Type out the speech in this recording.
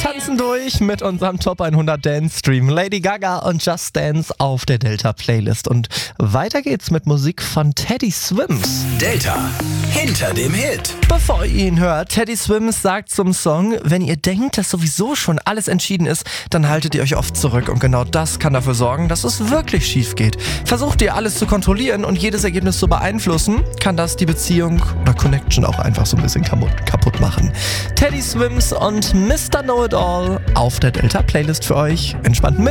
tanzen durch mit unserem Top 100 Dance Stream. Lady Gaga und Just Dance auf der Delta Playlist. Und weiter geht's mit Musik von Teddy Swims. Delta hinter dem Hit. Bevor ihr ihn hört, Teddy Swims sagt zum Song: Wenn ihr denkt, dass sowieso schon alles entschieden ist, dann haltet ihr euch oft zurück. Und genau das kann dafür sorgen, dass es wirklich schief geht. Versucht ihr alles zu kontrollieren und jedes Ergebnis zu beeinflussen, kann das die Beziehung oder Connection auch einfach so ein bisschen kaputt machen. Teddy Swims und Mr. Know-It-All auf der Delta Playlist für euch. Entspannten Mittwoch.